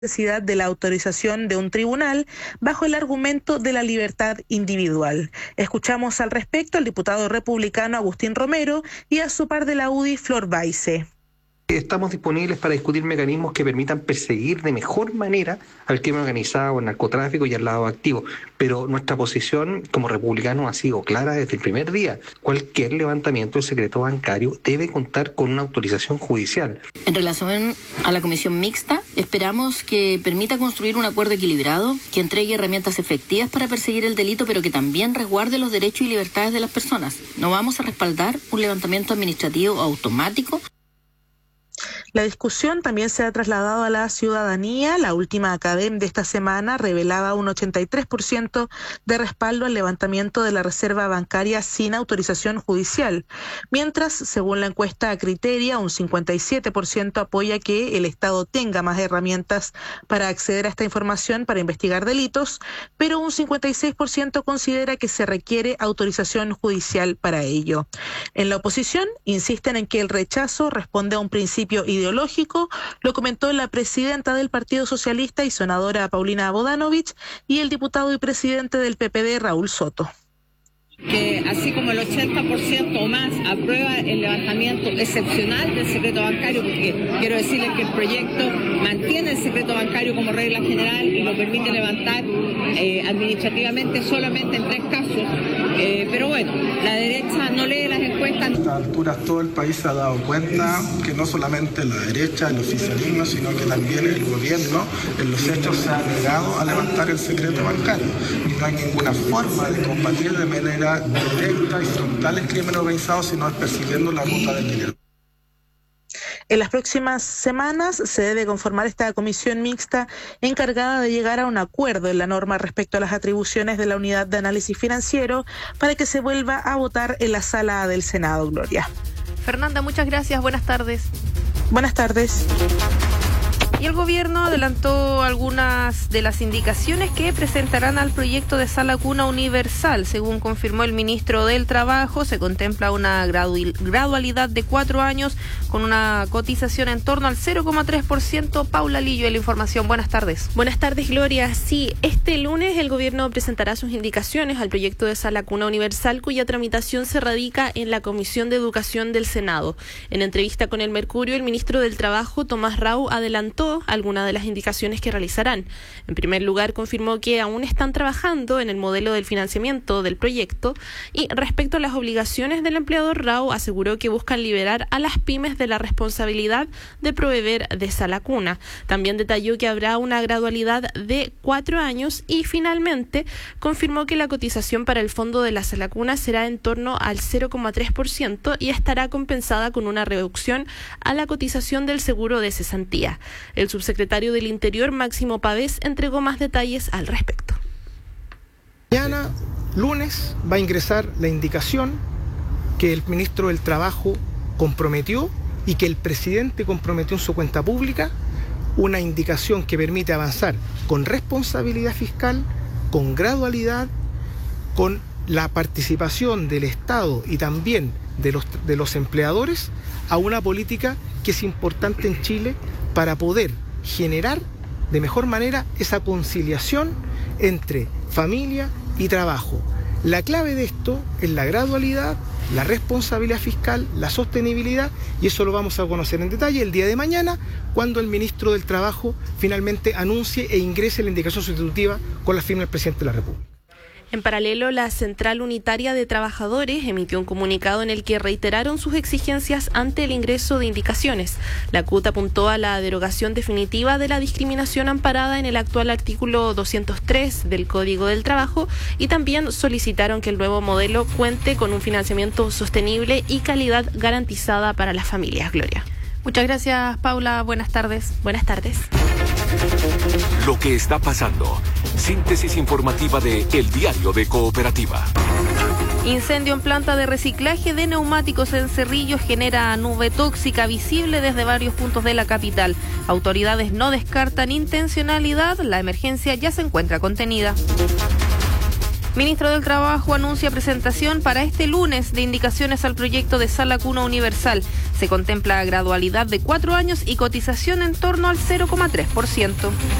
necesidad de la autorización de un tribunal bajo el argumento de la libertad individual. Escuchamos al respecto al diputado republicano Agustín Romero y a su par de la UDI, Flor Baise. Estamos disponibles para discutir mecanismos que permitan perseguir de mejor manera al crimen organizado, al narcotráfico y al lado activo. Pero nuestra posición como republicanos ha sido clara desde el primer día. Cualquier levantamiento del secreto bancario debe contar con una autorización judicial. En relación a la comisión mixta, esperamos que permita construir un acuerdo equilibrado, que entregue herramientas efectivas para perseguir el delito, pero que también resguarde los derechos y libertades de las personas. No vamos a respaldar un levantamiento administrativo automático. La discusión también se ha trasladado a la ciudadanía. La última Academ de esta semana revelaba un 83% de respaldo al levantamiento de la reserva bancaria sin autorización judicial, mientras, según la encuesta Criteria, un 57% apoya que el Estado tenga más herramientas para acceder a esta información para investigar delitos, pero un 56% considera que se requiere autorización judicial para ello. En la oposición insisten en que el rechazo responde a un principio ideológico. Lo comentó la presidenta del Partido Socialista y senadora Paulina Bodanovich y el diputado y presidente del PPD, Raúl Soto. Que así como el 80% o más aprueba el levantamiento excepcional del secreto bancario, porque quiero decirles que el proyecto mantiene el secreto bancario como regla general y lo permite levantar administrativamente solamente en 3 casos, pero bueno, la derecha no lee las encuestas. A estas alturas todo el país se ha dado cuenta que no solamente la derecha, el oficialismo, sino que también el gobierno en los hechos se ha negado a levantar el secreto bancario y no hay ninguna forma de combatir de manera directa y frontal el crimen organizado, sino es persiguiendo la ruta del dinero. En las próximas semanas se debe conformar esta comisión mixta encargada de llegar a un acuerdo en la norma respecto a las atribuciones de la unidad de análisis financiero para que se vuelva a votar en la sala del Senado. Gloria. Fernanda, muchas gracias. Buenas tardes. Buenas tardes. Y el gobierno adelantó algunas de las indicaciones que presentarán al proyecto de Sala Cuna Universal. Según confirmó el ministro del Trabajo, se contempla una gradualidad de 4 años con una cotización en torno al 0,3%. Paula Lillo, en la información. Buenas tardes. Buenas tardes, Gloria. Sí, este lunes el gobierno presentará sus indicaciones al proyecto de Sala Cuna Universal, cuya tramitación se radica en la Comisión de Educación del Senado. En entrevista con El Mercurio, el ministro del Trabajo, Tomás Rau, adelantó algunas de las indicaciones que realizarán. En primer lugar, confirmó que aún están trabajando en el modelo del financiamiento del proyecto y respecto a las obligaciones del empleador, Rau aseguró que buscan liberar a las pymes de la responsabilidad de proveer de Sala Cuna. También detalló que habrá una gradualidad de 4 años y finalmente confirmó que la cotización para el fondo de la Sala Cuna será en torno al 0,3% y estará compensada con una reducción a la cotización del seguro de cesantía. El subsecretario del Interior, Máximo Pavés, entregó más detalles al respecto. Mañana, lunes, va a ingresar la indicación que el ministro del Trabajo comprometió y que el presidente comprometió en su cuenta pública, una indicación que permite avanzar con responsabilidad fiscal, con gradualidad, con la participación del Estado y también de los empleadores a una política que es importante en Chile para poder generar de mejor manera esa conciliación entre familia y trabajo. La clave de esto es la gradualidad, la responsabilidad fiscal, la sostenibilidad, y eso lo vamos a conocer en detalle el día de mañana, cuando el ministro del Trabajo finalmente anuncie e ingrese la indicación sustitutiva con la firma del presidente de la República. En paralelo, la Central Unitaria de Trabajadores emitió un comunicado en el que reiteraron sus exigencias ante el ingreso de indicaciones. La CUT apuntó a la derogación definitiva de la discriminación amparada en el actual artículo 203 del Código del Trabajo y también solicitaron que el nuevo modelo cuente con un financiamiento sostenible y calidad garantizada para las familias. Gloria. Muchas gracias, Paula. Buenas tardes. Buenas tardes. Lo que está pasando. Síntesis informativa de El Diario de Cooperativa. Incendio en planta de reciclaje de neumáticos en Cerrillos genera nube tóxica visible desde varios puntos de la capital. Autoridades no descartan intencionalidad. La emergencia ya se encuentra contenida. Ministro del Trabajo anuncia presentación para este lunes de indicaciones al proyecto de Sala Cuna Universal. Se contempla gradualidad de 4 años y cotización en torno al 0,3%.